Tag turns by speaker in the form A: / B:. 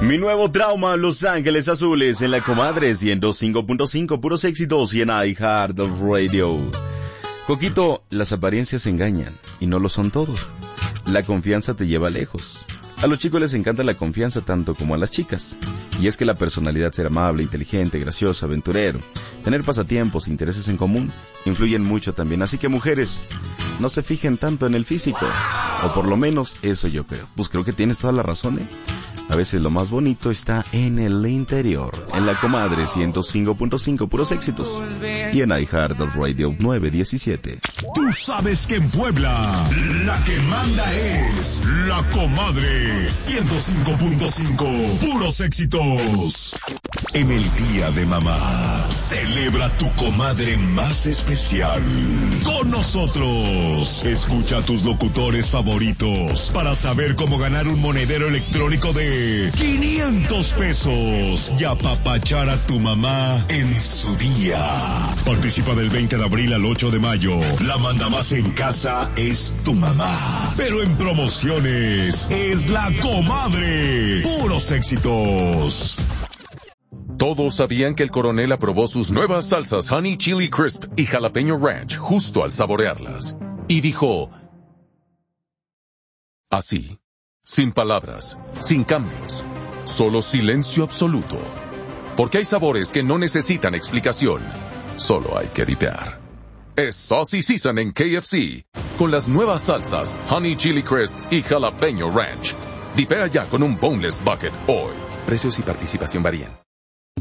A: Mi nuevo trauma, Los Ángeles Azules, en la Comadre 105.5, puros éxitos y en iHeart Radio. Coquito, las apariencias engañan, y no lo son todo. La confianza te lleva lejos. A los chicos les encanta la confianza tanto como a las chicas. Y es que la personalidad, ser amable, inteligente, gracioso, aventurero, tener pasatiempos, intereses en común, influyen mucho también. Así que mujeres, no se fijen tanto en el físico. O por lo menos eso yo creo. Pues creo que tienes toda la razón, ¿eh? A veces lo más bonito está en el interior. En la Comadre 105.5, puros éxitos. Y en iHeart Radio 917.
B: Tú sabes que en Puebla la que manda es la Comadre 105.5, puros éxitos. En el Día de Mamá, celebra tu comadre más especial con nosotros. Escucha a tus locutores favoritos para saber cómo ganar un monedero electrónico de 500 pesos y apapachar a tu mamá en su día. Participa del 20 de abril al 8 de mayo. La manda más en casa es tu mamá. Pero en promociones es la Comadre. Puros éxitos.
C: Todos sabían que el coronel aprobó sus nuevas salsas Honey Chili Crisp y Jalapeño Ranch justo al saborearlas. Y dijo, así, sin palabras, sin cambios, solo silencio absoluto. Porque hay sabores que no necesitan explicación, solo hay que dipear. Es Saucy Season en KFC, con las nuevas salsas Honey Chili Crisp y Jalapeño Ranch. Dipea ya con un Boneless Bucket hoy. Precios y participación varían.